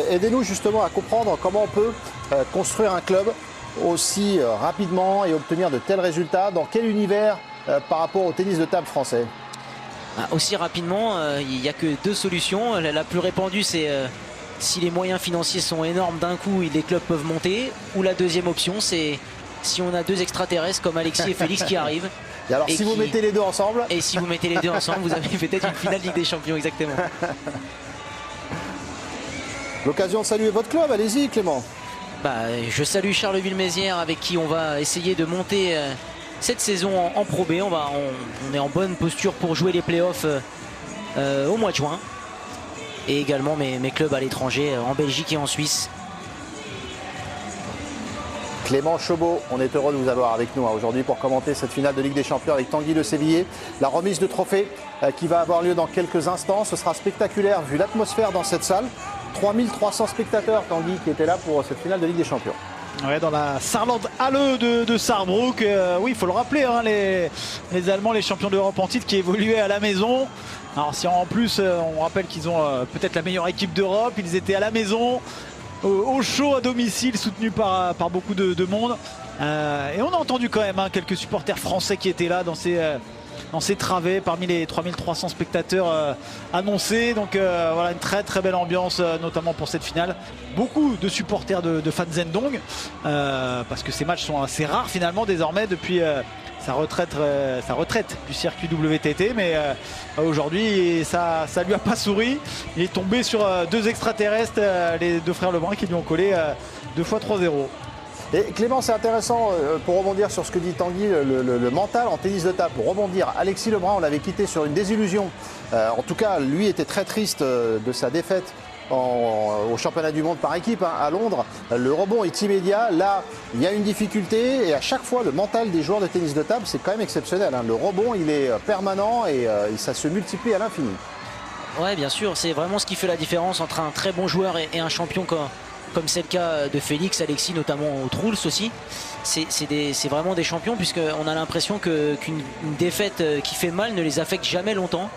aidez-nous justement à comprendre comment on peut construire un club aussi rapidement et obtenir de tels résultats. Dans quel univers par rapport au tennis de table français? Aussi rapidement, il n'y a que deux solutions. La plus répandue, c'est si les moyens financiers sont énormes d'un coup, les clubs peuvent monter. Ou la deuxième option, c'est si on a deux extraterrestres comme Alexis et Félix qui arrivent. Et alors, si vous mettez les deux ensemble? Et si vous mettez les deux ensemble, vous avez peut-être une finale Ligue des Champions, exactement. L'occasion de saluer votre club, allez-y Clément. Je salue Charleville-Mézières avec qui on va essayer de monter cette saison en Pro B. On est en bonne posture pour jouer les playoffs au mois de juin. Et également mes clubs à l'étranger, en Belgique et en Suisse. Clément Chaubeau, on est heureux de vous avoir avec nous aujourd'hui pour commenter cette finale de Ligue des Champions avec Tanguy Le Sévillier. La remise de trophée qui va avoir lieu dans quelques instants. Ce sera spectaculaire vu l'atmosphère dans cette salle. 3300 spectateurs, Tanguy, qui étaient là pour cette finale de Ligue des Champions. Ouais, dans la Saarland Halle de Sarrebruck. Oui, il faut le rappeler, hein, les Allemands, les champions d'Europe en titre qui évoluaient à la maison. Alors si en plus on rappelle qu'ils ont peut-être la meilleure équipe d'Europe, ils étaient à la maison, au chaud à domicile, soutenus par beaucoup de monde. Et on a entendu quand même quelques supporters français qui étaient là dans ces travées parmi les 3300 spectateurs annoncés. Donc voilà, une très très belle ambiance, notamment pour cette finale. Beaucoup de supporters de Fan Zhendong, parce que ces matchs sont assez rares finalement désormais depuis sa retraite du circuit WTT. Mais aujourd'hui, ça lui a pas souri. Il est tombé sur deux extraterrestres, les deux frères Lebrun, qui lui ont collé 2 fois 3-0. Et Clément, c'est intéressant pour rebondir sur ce que dit Tanguy, le mental en tennis de table. Pour rebondir, Alexis Lebrun, on l'avait quitté sur une désillusion. En tout cas, lui était très triste de sa défaite au championnat du monde par équipe à Londres. Le rebond est immédiat. Là, il y a une difficulté et à chaque fois, le mental des joueurs de tennis de table, c'est quand même exceptionnel. Le rebond, il est permanent et ça se multiplie à l'infini. Ouais, bien sûr, c'est vraiment ce qui fait la différence entre un très bon joueur et un champion comme c'est le cas de Félix, Alexis, notamment au Trulls aussi. C'est vraiment des champions, puisqu'on a l'impression qu'une défaite qui fait mal ne les affecte jamais longtemps.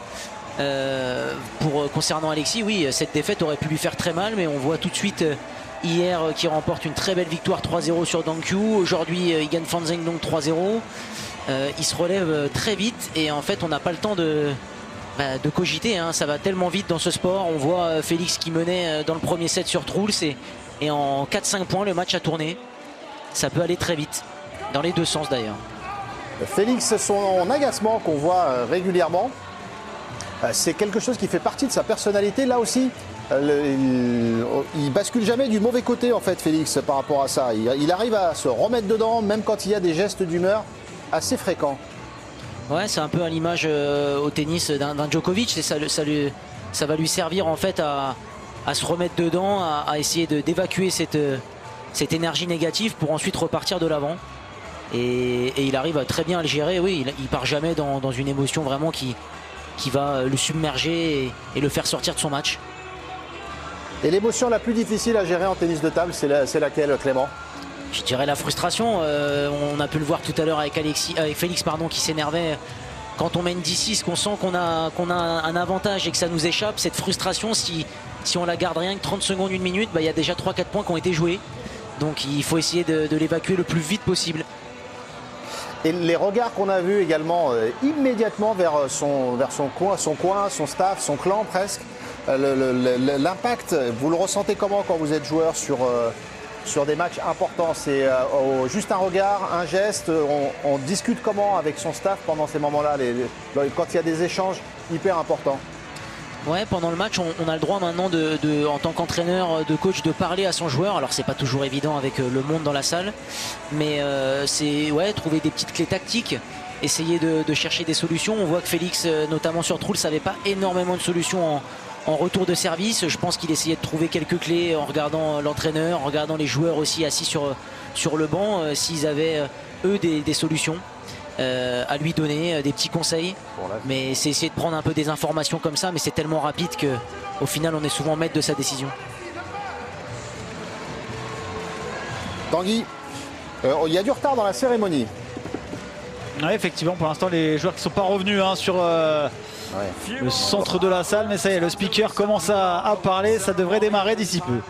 Concernant Alexis, oui, cette défaite aurait pu lui faire très mal, mais on voit tout de suite hier qu'il remporte une très belle victoire 3-0 sur Dankyu. Aujourd'hui, il gagne Fan Zhendong 3-0. Il se relève très vite et en fait, on n'a pas le temps de cogiter. Ça va tellement vite dans ce sport. On voit Félix qui menait dans le premier set sur Trulls et en 4-5 points, le match a tourné. Ça peut aller très vite, dans les deux sens d'ailleurs. Félix, son agacement qu'on voit régulièrement, c'est quelque chose qui fait partie de sa personnalité. Là aussi, il bascule jamais du mauvais côté en fait, Félix, par rapport à ça. Il arrive à se remettre dedans, même quand il y a des gestes d'humeur assez fréquents. Ouais, c'est un peu à l'image au tennis d'un Djokovic. Ça va lui servir en fait à se remettre dedans, à essayer d'évacuer cette énergie négative pour ensuite repartir de l'avant. Et il arrive très bien à le gérer. Oui, il part jamais dans une émotion vraiment qui va le submerger et le faire sortir de son match. Et l'émotion la plus difficile à gérer en tennis de table, c'est laquelle, Clément? Je dirais la frustration. On a pu le voir tout à l'heure avec Félix qui s'énervait quand on mène 10-6, qu'on sent qu'on a un avantage et que ça nous échappe. Cette frustration, si on la garde rien que 30 secondes, 1 minute, il y a déjà 3-4 points qui ont été joués. Donc il faut essayer de l'évacuer le plus vite possible. Et les regards qu'on a vus également immédiatement vers son coin, son staff, son clan presque. L'impact, vous le ressentez comment quand vous êtes joueur sur des matchs importants? C'est juste un regard, un geste. On discute comment avec son staff pendant ces moments-là, quand il y a des échanges hyper importants? Ouais, pendant le match, on a le droit maintenant en tant qu'entraîneur, de coach, de parler à son joueur. Alors c'est pas toujours évident avec le monde dans la salle, mais c'est trouver des petites clés tactiques, essayer de chercher des solutions. On voit que Félix, notamment sur Trulls, n'avait pas énormément de solutions en retour de service. Je pense qu'il essayait de trouver quelques clés en regardant l'entraîneur, en regardant les joueurs aussi assis sur le banc, s'ils avaient eux des solutions à lui donner, des petits conseils. Mais c'est essayer de prendre un peu des informations comme ça, mais c'est tellement rapide qu'au final on est souvent maître de sa décision. Tanguy, il y a du retard dans la cérémonie. Ouais, effectivement, pour l'instant les joueurs qui ne sont pas revenus sur le centre de la salle, mais ça y est, le speaker commence à parler, ça devrait démarrer d'ici peu.